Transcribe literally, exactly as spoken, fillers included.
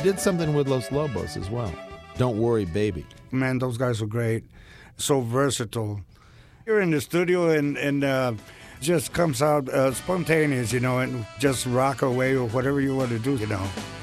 did something with Los Lobos as well. Don't Worry, Baby. Man, those guys were great. So versatile. You're in the studio and, and uh, just comes out uh, spontaneous, you know, and just rock away or whatever you want to do, you know.